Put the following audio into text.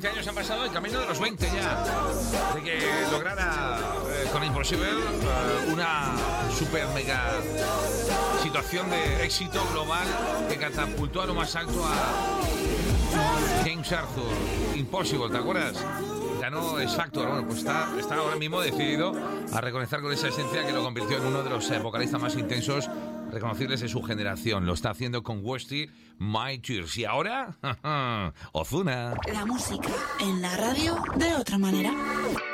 20 años han pasado, el camino de los 20 ya. De que lograra con Impossible una super mega situación de éxito global que catapultó a lo más alto a James Arthur. Impossible, ¿te acuerdas? Ganó X Factor. Bueno, pues está ahora mismo decidido a reconectar con esa esencia que lo convirtió en uno de los vocalistas más intensos, reconocibles de su generación. Lo está haciendo con Westy, My Tears. Y ahora, Ozuna. La música en la radio de otra manera.